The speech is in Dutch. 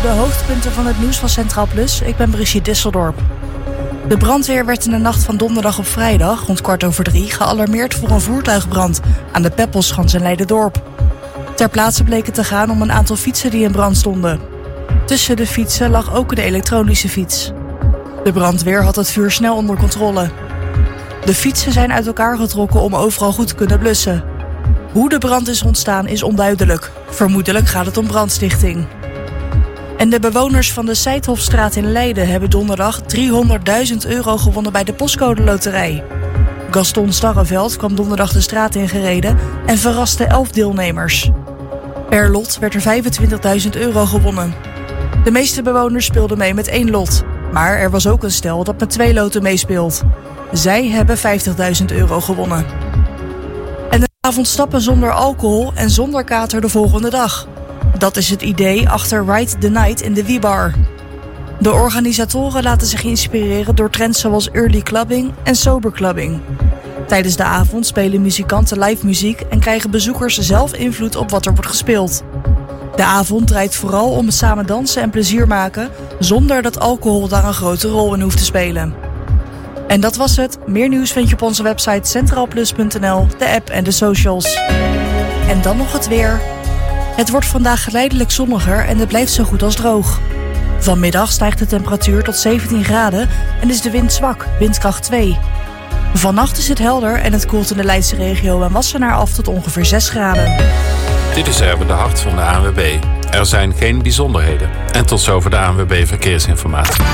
de hoogtepunten van het nieuws van Centraal Plus. Ik ben Brigitte Disseldorp. De brandweer werd in de nacht van donderdag op vrijdag, rond 2:15, gealarmeerd voor een voertuigbrand aan de Peppelschans in Leiderdorp. Ter plaatse bleek het te gaan om een aantal fietsen die in brand stonden. Tussen de fietsen lag ook een elektronische fiets. De brandweer had het vuur snel onder controle. De fietsen zijn uit elkaar getrokken om overal goed te kunnen blussen. Hoe de brand is ontstaan is onduidelijk. Vermoedelijk gaat het om brandstichting. En de bewoners van de Seithofstraat in Leiden hebben donderdag €300.000 gewonnen bij de Postcode Loterij. Gaston Starreveld kwam donderdag de straat ingereden en verraste 11 deelnemers. Per lot werd er €25.000 gewonnen. De meeste bewoners speelden mee met 1 lot. Maar er was ook een stel dat met 2 loten meespeelt. Zij hebben €50.000 gewonnen. En de avond stappen zonder alcohol en zonder kater de volgende dag. Dat is het idee achter Ride the Night in de Wiebar. De organisatoren laten zich inspireren door trends zoals early clubbing en sober clubbing. Tijdens de avond spelen muzikanten live muziek en krijgen bezoekers zelf invloed op wat er wordt gespeeld. De avond draait vooral om samen dansen en plezier maken, zonder dat alcohol daar een grote rol in hoeft te spelen. En dat was het. Meer nieuws vind je op onze website centraalplus.nl, de app en de socials. En dan nog het weer. Het wordt vandaag geleidelijk zonniger en het blijft zo goed als droog. Vanmiddag stijgt de temperatuur tot 17 graden en is de wind zwak, windkracht 2. Vannacht is het helder en het koelt in de Leidse regio en Wassenaar af tot ongeveer 6 graden. Dit is Erwin de Hart van de ANWB. Er zijn geen bijzonderheden. En tot zover de ANWB Verkeersinformatie.